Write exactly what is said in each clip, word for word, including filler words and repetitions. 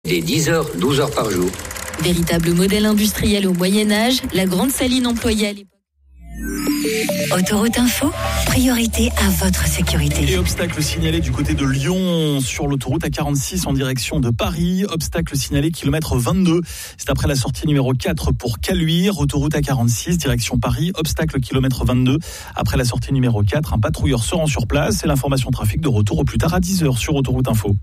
Des dix heures, douze heures par jour. Véritable modèle industriel au Moyen-Âge, la grande saline employée à l'époque. Autoroute Info, priorité à votre sécurité. Et obstacle signalé du côté de Lyon sur l'autoroute A quarante-six en direction de Paris. Obstacle signalé kilomètre vingt-deux. C'est après la sortie numéro quatre pour Caluire. Autoroute A quarante-six direction Paris. Obstacle kilomètre vingt-deux. Après la sortie numéro quatre, un patrouilleur se rend sur place. Et l'information trafic de retour au plus tard à dix heures sur Autoroute Info.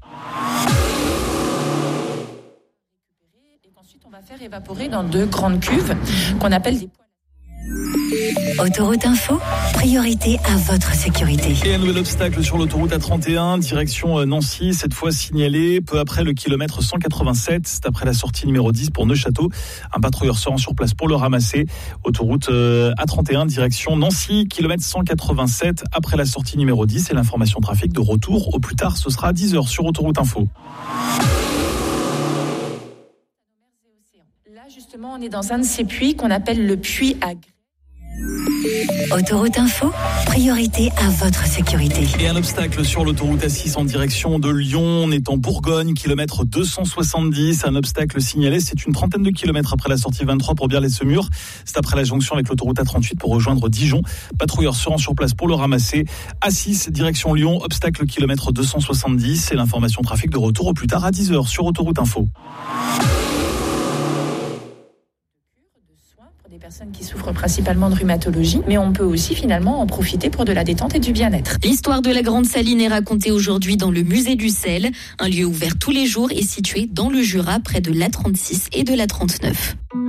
Ensuite, on va faire évaporer dans deux grandes cuves qu'on appelle des poêles. Autoroute Info, priorité à votre sécurité. Et un nouvel obstacle sur l'autoroute A trente et un, direction Nancy, cette fois signalé peu après le kilomètre cent quatre-vingt-sept. C'est après la sortie numéro dix pour Neufchâteau. Un patrouilleur se rend sur place pour le ramasser. Autoroute A trente et un, direction Nancy, kilomètre cent quatre-vingt-sept, après la sortie numéro dix. Et l'information trafic de retour au plus tard, ce sera à dix heures sur Autoroute Info. Là, justement, on est dans un de ces puits qu'on appelle le puits à grès. Autoroute Info, priorité à votre sécurité. Et un obstacle sur l'autoroute A six en direction de Lyon. On est en Bourgogne, kilomètre deux cent soixante-dix. Un obstacle signalé, c'est une trentaine de kilomètres après la sortie vingt-trois pour Biarlay-Semur. C'est après la jonction avec l'autoroute A trente-huit pour rejoindre Dijon. Patrouilleur se rend sur place pour le ramasser. A six, direction Lyon, obstacle kilomètre deux cent soixante-dix. Et l'information trafic de retour au plus tard à dix heures sur Autoroute Info. Des personnes qui souffrent principalement de rhumatologie, mais on peut aussi finalement en profiter pour de la détente et du bien-être. L'histoire de la grande saline est racontée aujourd'hui dans le musée du sel, un lieu ouvert tous les jours et situé dans le Jura près de l'A trente-six et de l'A trente-neuf.